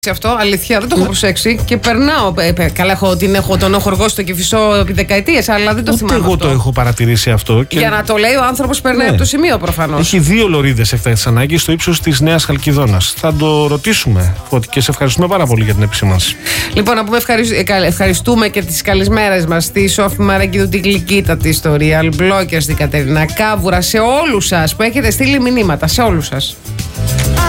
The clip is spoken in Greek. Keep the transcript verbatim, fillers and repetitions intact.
Αυτό, αλήθεια, δεν το έχω προσέξει και περνάω. Ε, καλά, έχω, την έχω, τον έχω οργώσει στο Κηφισό επί δεκαετίες, αλλά δεν το Ούτε θυμάμαι. εγώ αυτό. το έχω παρατηρήσει αυτό. Και... Για να το λέει ο άνθρωπος περνάει ναι. από το σημείο προφανώς. Έχει δύο λωρίδες έκτακτης ανάγκης στο ύψος της Νέας Χαλκιδόνας. Θα το ρωτήσουμε, Φώτη, και σε ευχαριστούμε πάρα πολύ για την επισήμανση. Λοιπόν, να πούμε ευχαριστούμε και τις καλησμέρες μας στη Σόφη Μαραγκίδου, την γλυκύτατη ιστορία, Αλμπλόκερ, στην Κατερίνα Κάβουρα, σε όλους σας που έχετε στείλει μηνύματα, σε όλους σας.